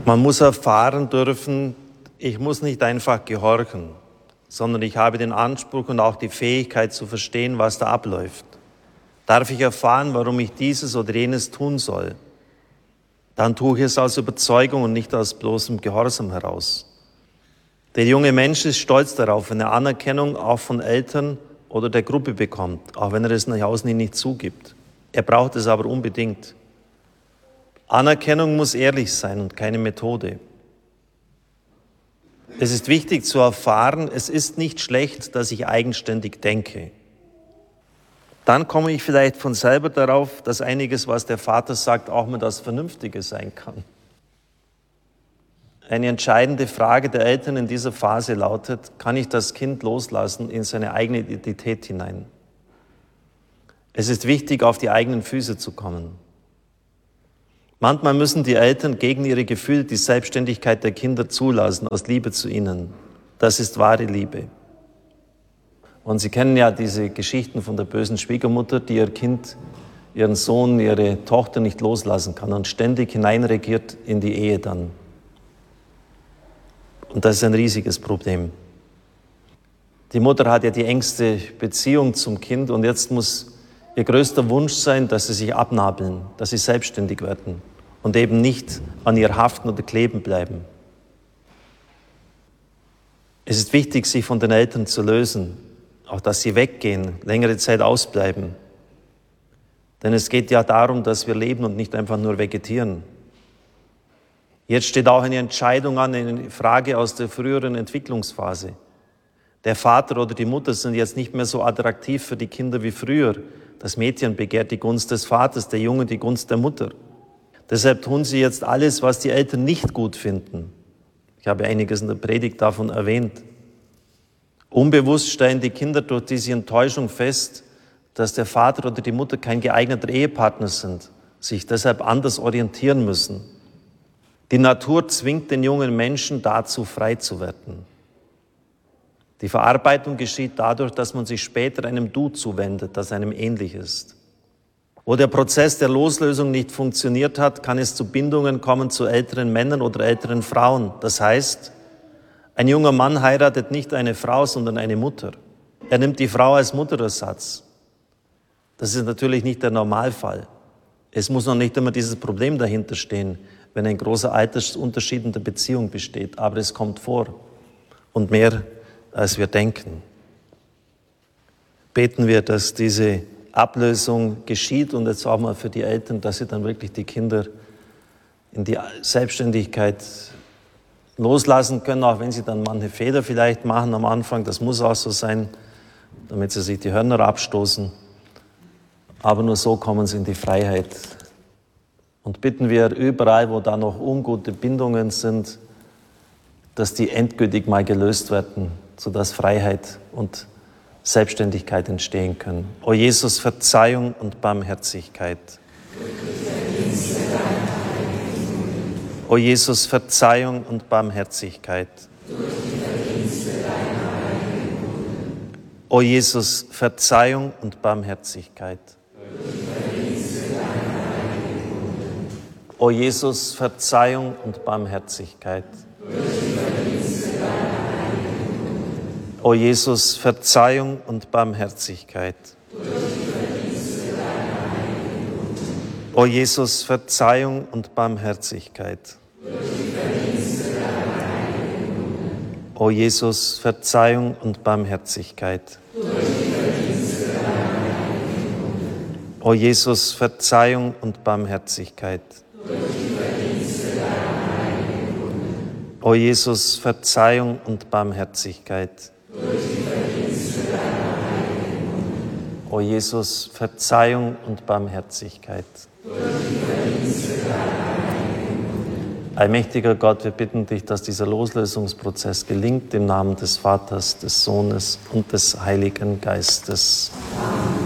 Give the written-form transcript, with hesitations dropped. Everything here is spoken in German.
Man muss erfahren dürfen, ich muss nicht einfach gehorchen, sondern ich habe den Anspruch und auch die Fähigkeit zu verstehen, was da abläuft. Darf ich erfahren, warum ich dieses oder jenes tun soll? Dann tue ich es aus Überzeugung und nicht aus bloßem Gehorsam heraus. Der junge Mensch ist stolz darauf, wenn er Anerkennung auch von Eltern oder der Gruppe bekommt, auch wenn er es nach außen hin nicht zugibt. Er braucht es aber unbedingt. Anerkennung muss ehrlich sein und keine Methode. Es ist wichtig zu erfahren, es ist nicht schlecht, dass ich eigenständig denke. Dann komme ich vielleicht von selber darauf, dass einiges, was der Vater sagt, auch mal das Vernünftige sein kann. Eine entscheidende Frage der Eltern in dieser Phase lautet, kann ich das Kind loslassen in seine eigene Identität hinein? Es ist wichtig, auf die eigenen Füße zu kommen. Manchmal müssen die Eltern gegen ihre Gefühle die Selbstständigkeit der Kinder zulassen, aus Liebe zu ihnen. Das ist wahre Liebe. Und Sie kennen ja diese Geschichten von der bösen Schwiegermutter, die ihr Kind, ihren Sohn, ihre Tochter nicht loslassen kann und ständig hineinregiert in die Ehe dann. Und das ist ein riesiges Problem. Die Mutter hat ja die engste Beziehung zum Kind und jetzt muss ihr größter Wunsch sein, dass sie sich abnabeln, dass sie selbstständig werden und eben nicht an ihr haften oder kleben bleiben. Es ist wichtig, sich von den Eltern zu lösen, auch dass sie weggehen, längere Zeit ausbleiben. Denn es geht ja darum, dass wir leben und nicht einfach nur vegetieren. Jetzt steht auch eine Entscheidung an, eine Frage aus der früheren Entwicklungsphase. Der Vater oder die Mutter sind jetzt nicht mehr so attraktiv für die Kinder wie früher. Das Mädchen begehrt die Gunst des Vaters, der Junge die Gunst der Mutter. Deshalb tun sie jetzt alles, was die Eltern nicht gut finden. Ich habe einiges in der Predigt davon erwähnt. Unbewusst stellen die Kinder durch diese Enttäuschung fest, dass der Vater oder die Mutter kein geeigneter Ehepartner sind, sich deshalb anders orientieren müssen. Die Natur zwingt den jungen Menschen dazu, frei zu werden. Die Verarbeitung geschieht dadurch, dass man sich später einem Du zuwendet, das einem ähnlich ist. Wo der Prozess der Loslösung nicht funktioniert hat, kann es zu Bindungen kommen zu älteren Männern oder älteren Frauen. Das heißt, ein junger Mann heiratet nicht eine Frau, sondern eine Mutter. Er nimmt die Frau als Mutterersatz. Das ist natürlich nicht der Normalfall. Es muss noch nicht immer dieses Problem dahinter stehen, wenn ein großer Altersunterschied in der Beziehung besteht. Aber es kommt vor und mehr, als wir denken. Beten wir, dass diese Ablösung geschieht und jetzt auch mal für die Eltern, dass sie dann wirklich die Kinder in die Selbstständigkeit loslassen können, auch wenn sie dann manche Fehler vielleicht machen am Anfang. Das muss auch so sein, damit sie sich die Hörner abstoßen. Aber nur so kommen sie in die Freiheit. Und bitten wir überall, wo da noch ungute Bindungen sind, dass die endgültig mal gelöst werden, sodass Freiheit und Selbstständigkeit entstehen können. O Jesus, Verzeihung und Barmherzigkeit. O Jesus, Verzeihung und Barmherzigkeit. O Jesus, Verzeihung und Barmherzigkeit. O Jesus, Verzeihung und Barmherzigkeit. O Jesus, Verzeihung und Barmherzigkeit. O Jesus, Verzeihung und Barmherzigkeit. O Jesus, Verzeihung und Barmherzigkeit. O Jesus, Verzeihung und Barmherzigkeit. O Jesus, Verzeihung und Barmherzigkeit. O Jesus, Verzeihung und Barmherzigkeit. Allmächtiger Gott, wir bitten dich, dass dieser Loslösungsprozess gelingt im Namen des Vaters, des Sohnes und des Heiligen Geistes.